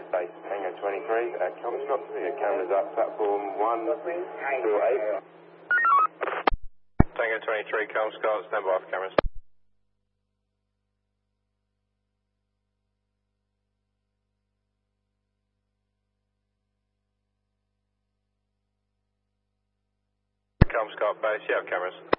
Base Tango 23, Comstock, cameras up, platform 1 through 8. Tango 23, Comstock, stand by for cameras. Comstock base, you have cameras.